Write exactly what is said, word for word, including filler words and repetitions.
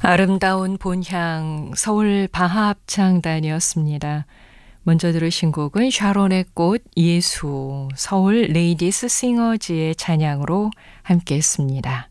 아름다운 본향 서울 방합창단이었습니다. 먼저 들으신 곡은 샤론의 꽃 예수 서울 레이디스 싱어즈의 찬양으로 함께했습니다.